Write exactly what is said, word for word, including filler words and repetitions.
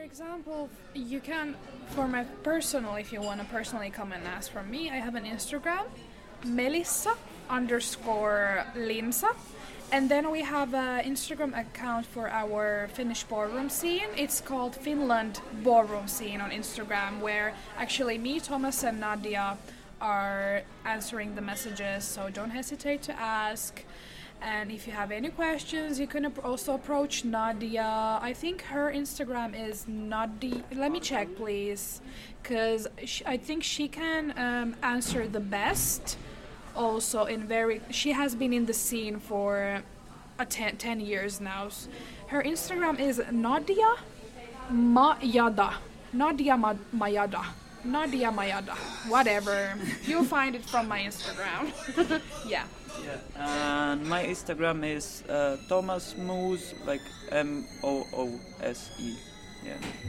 example, you can, for my personal, if you want to personally come and ask from me, I have an Instagram, Melissa underscore Linsa. And then we have an Instagram account for our Finnish ballroom scene. It's called Finland Ballroom Scene on Instagram, where actually me, Thomas, and Nadia are answering the messages, so don't hesitate to ask. And if you have any questions, you can also approach Nadia. I think her Instagram is Nadia. Let me check, please, because I think she can um, answer the best. Also, in very, she has been in the scene for a ten, ten years now. Her Instagram is Nadia Mayada. Nadia Ma- Mayada. Nadia Mayada. Whatever. You'll find it from my Instagram. Yeah. Yeah. And my Instagram is uh, Thomas Moose, like M O O S E. Yeah.